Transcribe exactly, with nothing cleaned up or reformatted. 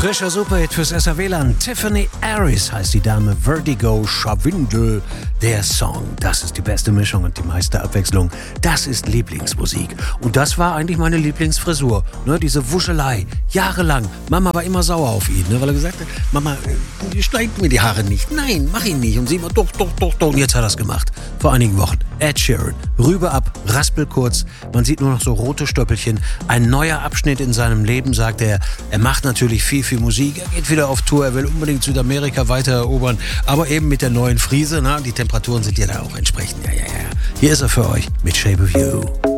Frischer Superhit fürs S R W-Land. Tiffany Harris heißt die Dame. Vertigo, Scharwindel, der Song. Das ist die beste Mischung und die meiste Abwechslung. Das ist Lieblingsmusik. Und das war eigentlich meine Lieblingsfrisur. Ne, diese Wuschelei. Jahrelang. Mama war immer sauer auf ihn, ne, weil er gesagt hat, Mama, äh, schneid mir die Haare nicht. Nein, mach ihn nicht. Und sie immer, doch, doch, doch, doch. Und jetzt hat er es gemacht. Vor einigen Wochen. Ed Sheeran. Rübe ab, Raspel kurz. Man sieht nur noch so rote Stöppelchen. Ein neuer Abschnitt in seinem Leben, sagt er. Er macht natürlich viel, viel Musik. Er geht wieder auf Tour. Er will unbedingt Südamerika weiter erobern. Aber eben mit der neuen Frise. Na, die Temperaturen sind ja da auch entsprechend. Ja, ja, ja. Hier ist er für euch mit Shape of You.